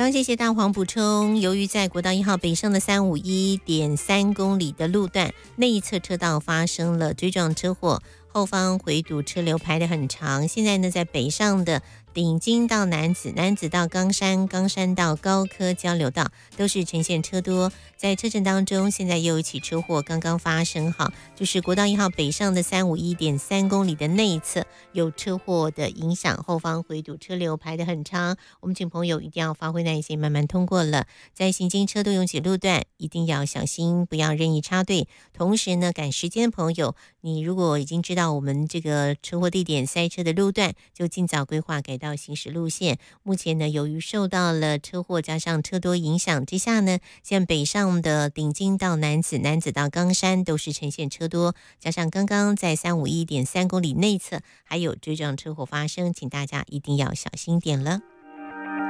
刚谢谢大黄补充，由于在国道1号北上的351.3公里的路段内一侧车道发生了追撞车祸，后方回堵车流排得很长。现在呢，在北上的顶金到南子，南子到冈山，冈山到高科交流道都是呈现车多。在车阵当中，现在又有一起车祸刚刚发生，就是国道1号北上的351.3公里的内侧有车祸的影响，后方回堵车流排得很长。我们请朋友一定要发挥耐心，慢慢通过了。在行经车多拥挤路段，一定要小心，不要任意插队。同时呢，赶时间的朋友，你如果已经知道我们这个车祸地点塞车的路段，就尽早规划改道行驶路线。目前呢，由于受到了车祸加上车多影响之下呢，像北上的顶金到南子，南子到冈山都是呈现车多，加上刚刚在351.3公里内侧还有追撞车祸发生，请大家一定要小心点了。